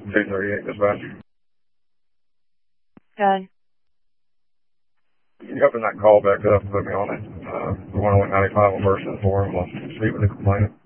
238 dispatch. Good. You open that call back up and put me on it. The one I went 95 on version 4 and we'll speak with the complainant.